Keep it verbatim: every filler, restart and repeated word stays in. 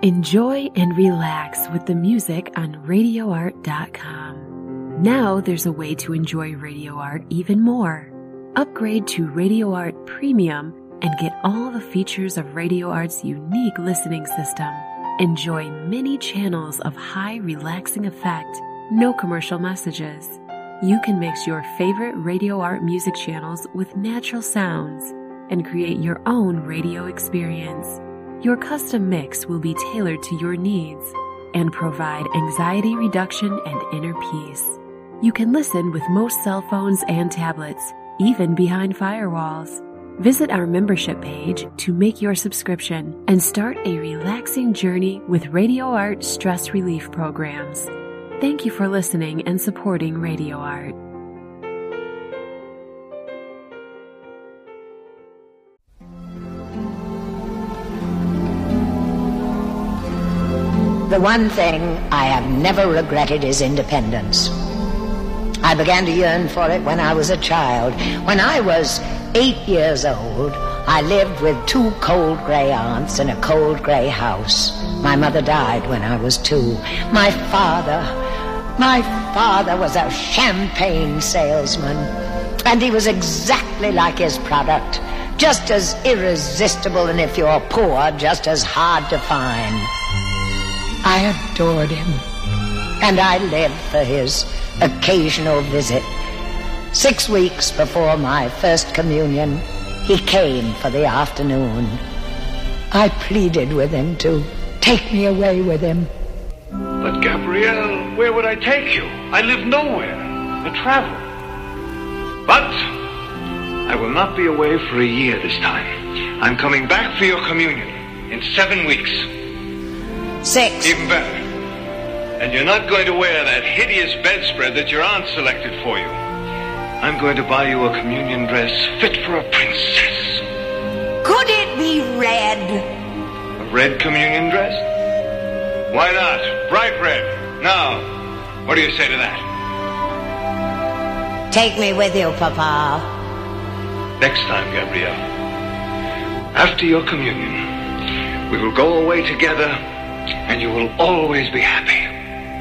Enjoy and relax with the music on radio art dot com. Now there's a way to enjoy Radio Art even more. Upgrade to Radio Art Premium and get all the features of Radio Art's unique listening system. Enjoy many channels of high relaxing effect, no commercial messages. You can mix your favorite Radio Art music channels with natural sounds and create your own radio experience. Your custom mix will be tailored to your needs and provide anxiety reduction and inner peace. You can listen with most cell phones and tablets, even behind firewalls. Visit our membership page to make your subscription and start a relaxing journey with Radio Art stress relief programs. Thank you for listening and supporting Radio Art. The one thing I have never regretted is independence. I began to yearn for it when I was a child. When I was eight years old, I lived with two cold gray aunts in a cold gray house. My mother died when I was two. My father, my father was a champagne salesman, and he was exactly like his product, just as irresistible, and if you're poor, just as hard to find. I adored him, and I lived for his occasional visit. Six weeks before my first communion, he came for the afternoon. I pleaded with him to take me away with him. But Gabrielle, where would I take you? I live nowhere. I travel. But I will not be away for a year this time. I'm coming back for your communion in seven weeks. Six. Even better. And you're not going to wear that hideous bedspread that your aunt selected for you. I'm going to buy you a communion dress fit for a princess. Could it be red? A red communion dress? Why not? Bright red. Now, what do you say to that? Take me with you, Papa. Next time, Gabrielle. After your communion, we will go away together, and you will always be happy.